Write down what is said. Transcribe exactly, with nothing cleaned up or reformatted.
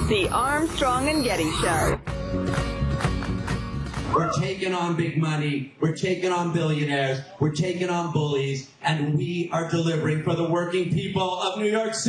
The Armstrong and Getty Show. We're taking on big money, we're taking on billionaires, we're taking on bullies, and we are delivering for the working people of New York City.